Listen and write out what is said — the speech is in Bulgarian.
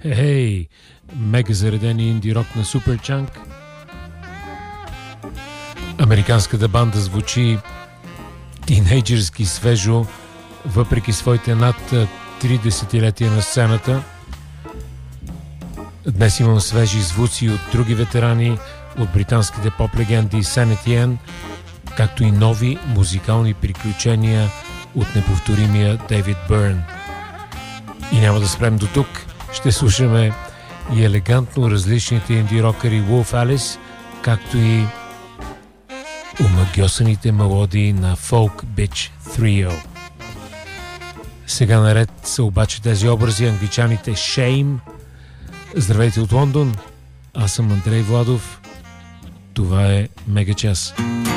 Хей, мега заредени инди рок на Суперчанк. Американската банда звучи тинейджерски свежо, въпреки своите над 3 десетилетия на сцената. Днес имам свежи звуци от други ветерани, от британските поп-легенди Сен Етиен, както и нови музикални приключения от неповторимия Дейвид Бърн. И няма да спрем до тук. Ще слушаме и елегантно различните инди рокери Wolf Alice, както и омагьосаните мелодии на Folk Bitch Trio. Сега наред са обаче тези образи, англичаните Shame. Здравейте от Лондон, аз съм Андрей Владов. Това е Мега час.